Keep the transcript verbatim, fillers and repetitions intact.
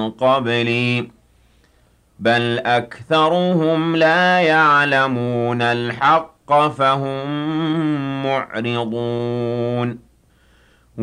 قبلي بل أكثرهم لا يعلمون الحق فهم معرضون